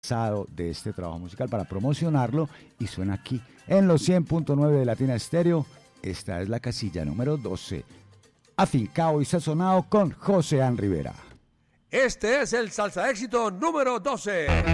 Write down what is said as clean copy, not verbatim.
de este trabajo musical para promocionarlo y suena aquí en los 100.9 de Latina Estéreo. Esta es la casilla número 12. Afincao y sazonado con José An Rivera. Este es el salsa éxito número 12.